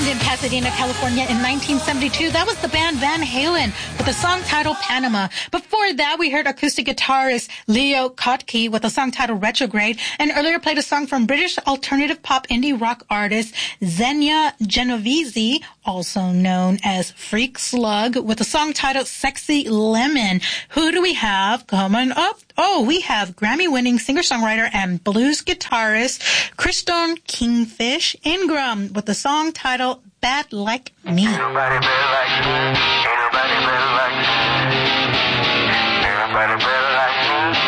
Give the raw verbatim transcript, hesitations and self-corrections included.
Formed in Pasadena, California in nineteen seventy-two, that was the band Van Halen with the song titled Panama. Before that, we heard acoustic guitarist Leo Kottke with the song titled Retrograde, and earlier played a song from British alternative pop indie rock artist Xenia Genovese, also known as Freak Slug, with the song titled Sexy Lemon. Who do we have coming up? Oh, we have Grammy-winning singer-songwriter and blues guitarist Kristone Kingfish Ingram with the song titled Bad Like Me. Ain't nobody bad like me. Ain't nobody bad like me. Ain't nobody bad